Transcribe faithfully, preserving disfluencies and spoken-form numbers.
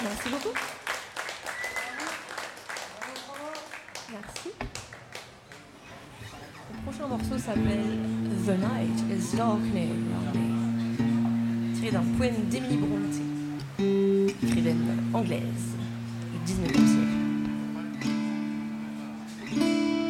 Merci beaucoup. Merci. Le prochain morceau s'appelle The Night is Darkening on Me, tiré d'un poème d'Emily Brontë, écrivaine anglaise du dix-neuvième siècle.